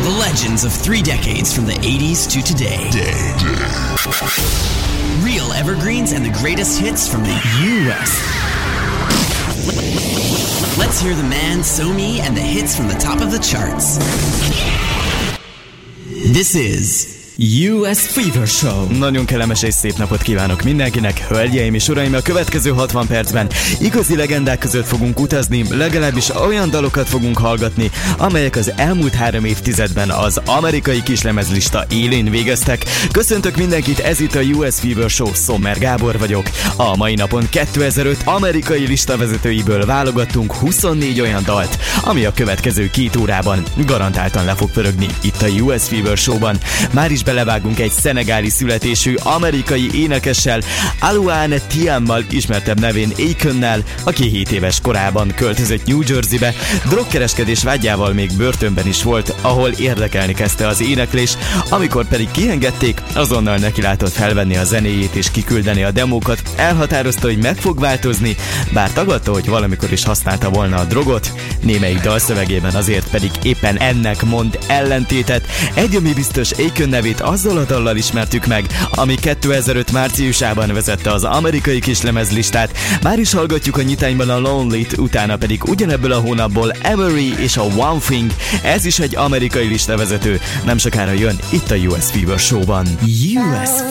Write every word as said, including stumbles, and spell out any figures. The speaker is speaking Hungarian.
The legends of three decades from the eighties to today. Real evergreens and the greatest hits from the U S. Let's hear the man, So-Me, and the hits from the top of the charts. This is U S Fever Show. Nagyon kellemes és szép napot kívánok mindenkinek, hölgyeim és uraim, a következő hatvan percben igazi legendák között fogunk utazni, legalábbis olyan dalokat fogunk hallgatni, amelyek az elmúlt három évtizedben az amerikai kislemezlista élén végeztek. Köszöntök mindenkit, ez itt a U S Fever Show, Sommer Gábor vagyok. A mai napon kétezer-öt amerikai listavezetőiből válogattunk huszonnégy olyan dalt, ami a következő két órában garantáltan le fog pörögni itt a U S Fever Show-ban. Már is belevágunk egy szenegáli születésű amerikai énekessel, Alouane Thiammal, ismertebb nevén Akonnel, aki hét éves korában költözött New Jerseybe, drogkereskedés vágyával még börtönben is volt, ahol érdekelni kezdte az éneklés, amikor pedig kiengedték, azonnal nekilátott felvenni a zenéjét és kiküldeni a demókat, elhatározta, hogy meg fog változni, bár tagadta, hogy valamikor is használta volna a drogot, némelyik dalszövegében azért pedig éppen ennek mond ellentétet. Egy, ami biztos, Akon nevét azzal a dallal ismertük meg, ami kétezer-öt márciusában vezette az amerikai kislemezlistát. Már is hallgatjuk a nyitányban a Lonely-t, utána pedig ugyanebből a hónapból Emery és a One Thing. Ez is egy amerikai listavezető. Nem sokára jön itt a U S Fever Show-ban. U S